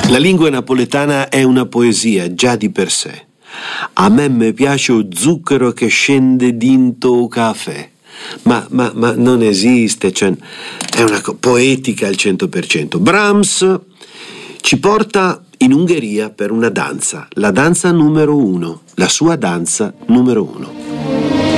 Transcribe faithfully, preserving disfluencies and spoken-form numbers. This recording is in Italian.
La lingua napoletana è una poesia già di per sé. A me mi piace lo zucchero che scende dinto o caffè. Ma, ma, ma non esiste, cioè, è una co- poetica al cento per cento. Brahms ci porta in Ungheria per una danza, la danza numero uno, la sua danza numero uno.